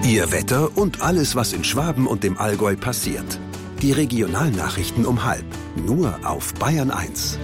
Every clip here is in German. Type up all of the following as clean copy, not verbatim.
Ihr Wetter und alles, was in Schwaben und dem Allgäu passiert. Die Regionalnachrichten um 12:30, nur auf Bayern 1.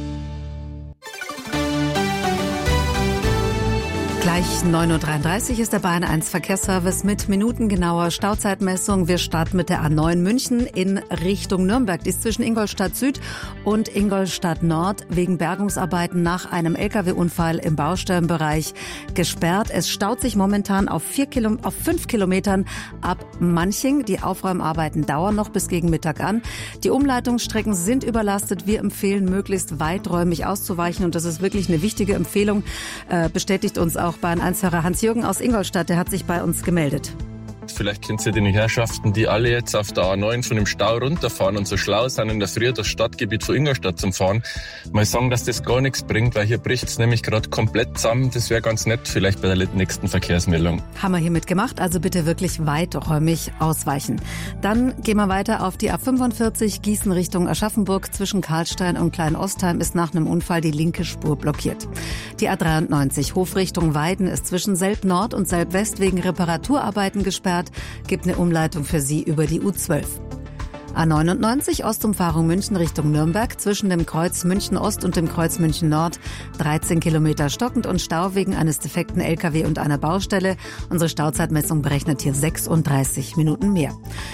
Gleich 9.33 Uhr ist der Bayern 1 Verkehrsservice mit minutengenauer Stauzeitmessung. Wir starten mit der A9 München in Richtung Nürnberg. Die ist zwischen Ingolstadt Süd und Ingolstadt Nord wegen Bergungsarbeiten nach einem Lkw-Unfall im Baustellenbereich gesperrt. Es staut sich momentan auf 5 Kilometern ab Manching. Die Aufräumarbeiten dauern noch bis gegen Mittag an. Die Umleitungsstrecken sind überlastet. Wir empfehlen, möglichst weiträumig auszuweichen. Und das ist wirklich eine wichtige Empfehlung, bestätigt uns auch Bayern 1-Hörer Hans-Jürgen aus Ingolstadt, der hat sich bei uns gemeldet. Vielleicht kennt ihr die Herrschaften, die alle jetzt auf der A9 von dem Stau runterfahren und so schlau sind, in der Früh das Stadtgebiet von Ingolstadt zu fahren. Mal sagen, dass das gar nichts bringt, weil hier bricht es nämlich gerade komplett zusammen. Das wäre ganz nett, vielleicht bei der nächsten Verkehrsmeldung. Haben wir hiermit gemacht, also bitte wirklich weiträumig ausweichen. Dann gehen wir weiter auf die A45 Gießen Richtung Aschaffenburg. Zwischen Karlstein und Kleinostheim ist nach einem Unfall die linke Spur blockiert. Die A93 Hof Richtung Weiden ist zwischen Selb Nord und Selb West wegen Reparaturarbeiten gesperrt. Gibt eine Umleitung für Sie über die U12. A99 Ostumfahrung München Richtung Nürnberg zwischen dem Kreuz München Ost und dem Kreuz München Nord 13 Kilometer stockend und Stau wegen eines defekten LKW und einer Baustelle. Unsere Stauzeitmessung berechnet hier 36 Minuten mehr.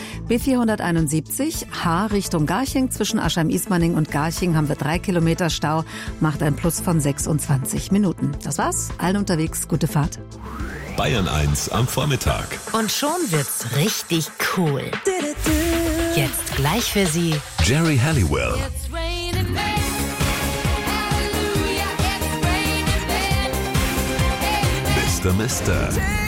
B471 H Richtung Garching zwischen Aschheim-Ismaning und Garching haben wir 3 Kilometer Stau, macht ein Plus von 26 Minuten. Das war's, allen unterwegs, gute Fahrt. Bayern 1 am Vormittag. Und schon wird's richtig cool. Jetzt gleich für Sie Geri Halliwell. Mr.